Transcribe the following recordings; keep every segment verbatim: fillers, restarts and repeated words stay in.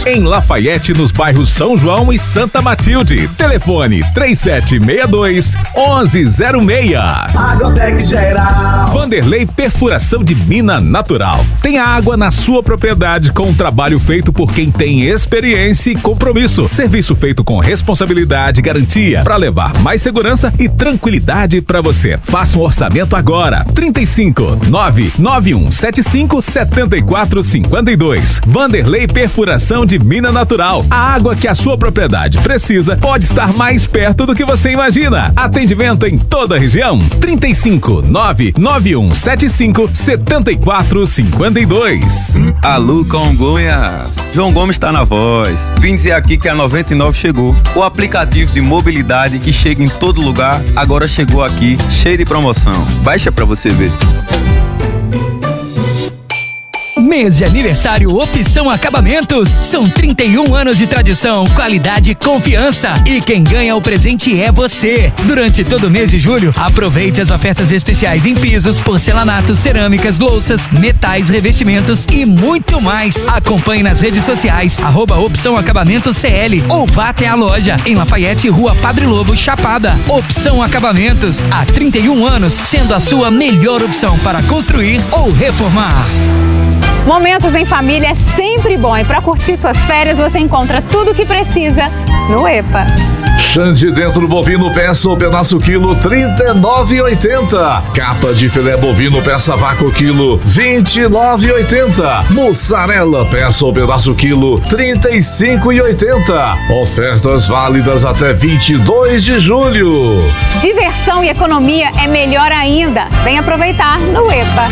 em Lafayette, nos bairros São João e Santa Matilde. Telefone três sete seis dois, um um zero seis. Agrotec Geral. Vanderlei Perfuração de Mina Natural. Tem água na sua propriedade com um trabalho feito por quem tem experiência e compromisso. Serviço feito com responsabilidade e garantia para levar mais segurança e tranquilidade para você. Faça um orçamento agora. trinta e cinco, nove nove um sete cinco, sete quatro cinco dois. Vanderlei Perfuração de Mina Natural. A água que a sua propriedade precisa pode estar mais perto do que você imagina. Atendimento em toda a região. trinta e cinco, nove nove um sete cinco, sete quatro cinco dois. Alô, Congonhas! João Gomes está na voz. Vim dizer aqui que a noventa e nove chegou. O aplicativo de mobilidade que chega em todo lugar, agora chegou aqui, cheio de promoção. Baixa pra você ver. Mês de aniversário Opção Acabamentos. São trinta e um anos de tradição, qualidade e confiança. E quem ganha o presente é você. Durante todo o mês de julho, aproveite as ofertas especiais em pisos, porcelanatos, cerâmicas, louças, metais, revestimentos e muito mais. Acompanhe nas redes sociais, arroba Opção Acabamentos C L, ou vá até a loja em Lafayette, Rua Padre Lobo, Chapada. Opção Acabamentos, há trinta e um anos, sendo a sua melhor opção para construir ou reformar. Momentos em família é sempre bom e para curtir suas férias você encontra tudo o que precisa no EPA. Xande dentro bovino peça ou pedaço quilo trinta e nove e oitenta. Capa de filé bovino peça vácuo quilo vinte e nove e oitenta. Mussarela peça ou pedaço quilo trinta e cinco e oitenta. Ofertas válidas até vinte e dois de julho. Diversão e economia é melhor ainda. Vem aproveitar no EPA.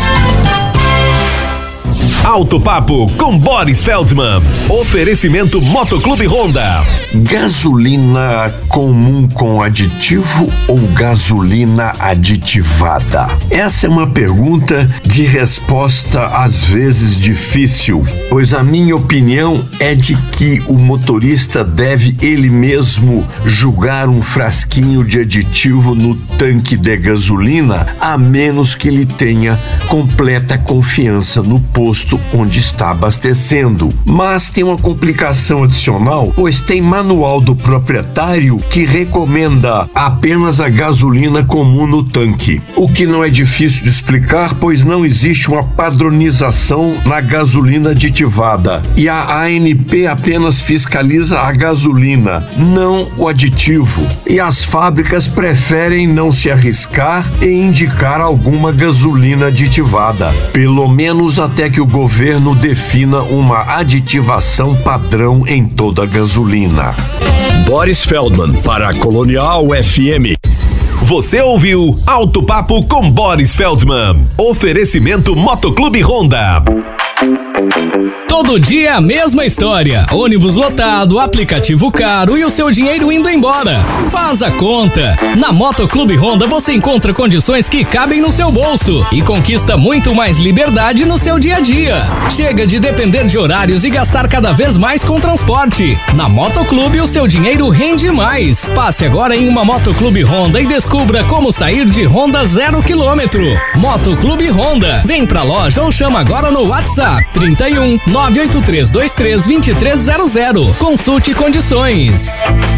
Alto Papo com Boris Feldman. Oferecimento Motoclube Honda. Gasolina comum com aditivo ou gasolina aditivada? Essa é uma pergunta de resposta às vezes difícil, pois a minha opinião é de que o motorista deve ele mesmo julgar um frasquinho de aditivo no tanque de gasolina, a menos que ele tenha completa confiança no posto onde está abastecendo. Mas tem uma complicação adicional, pois tem manual do proprietário que recomenda apenas a gasolina comum no tanque, o que não é difícil de explicar, pois não existe uma padronização na gasolina aditivada e a A N P apenas fiscaliza a gasolina, não o aditivo, e as fábricas preferem não se arriscar e indicar alguma gasolina aditivada, pelo menos até que o governo defina uma aditivação padrão em toda a gasolina. Boris Feldman para a Colonial F M. Você ouviu Alto Papo com Boris Feldman. Oferecimento Motoclube Honda. Todo dia a mesma história. Ônibus lotado, aplicativo caro e o seu dinheiro indo embora. Faz a conta. Na Motoclube Honda você encontra condições que cabem no seu bolso e conquista muito mais liberdade no seu dia a dia. Chega de depender de horários e gastar cada vez mais com transporte. Na Motoclube o seu dinheiro rende mais. Passe agora em uma Motoclube Honda e descubra como sair de Honda zero quilômetro. Motoclube Honda. Vem pra loja ou chama agora no WhatsApp trinta e um, nove oito três dois três, dois três zero zero. Consulte condições.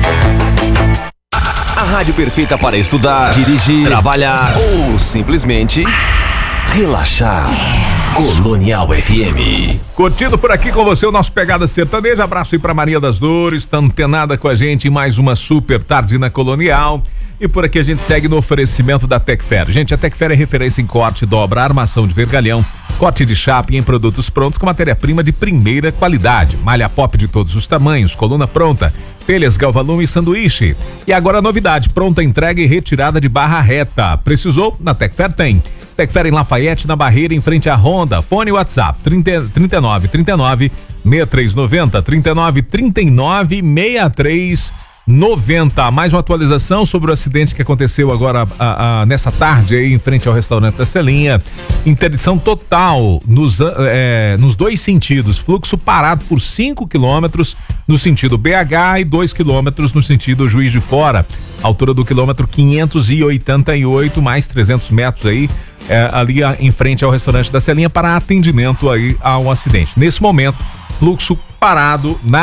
A rádio perfeita para estudar, dirigir, trabalhar ou simplesmente relaxar. Colonial F M. Curtindo por aqui com você o nosso Pegada Sertaneja. Abraço aí pra Maria das Dores, tá antenada com a gente em mais uma super tarde na Colonial. E por aqui a gente segue no oferecimento da Tecfer. Gente, a Tecfer é referência em corte, dobra, armação de vergalhão, corte de chapa em produtos prontos com matéria-prima de primeira qualidade. Malha pop de todos os tamanhos, coluna pronta, telhas, galvalume e sanduíche. E agora a novidade, pronta entrega e retirada de barra reta. Precisou? Na Tecfer tem. Tecfer em Lafayette, na Barreira, em frente à Honda. Fone WhatsApp trinta, trinta e nove, trinta e nove, sessenta e três noventa, trinta e nove, trinta e nove, sessenta e três noventa. Mais uma atualização sobre o acidente que aconteceu agora a, a, nessa tarde aí em frente ao restaurante da Celinha. Interdição total nos, é, nos dois sentidos. Fluxo parado por cinco quilômetros no sentido B H e dois quilômetros no sentido Juiz de Fora. Altura do quilômetro quinhentos e oitenta e oito, mais trezentos metros aí. É, ali em frente ao restaurante da Celinha para atendimento aí a um acidente. Nesse momento, fluxo parado na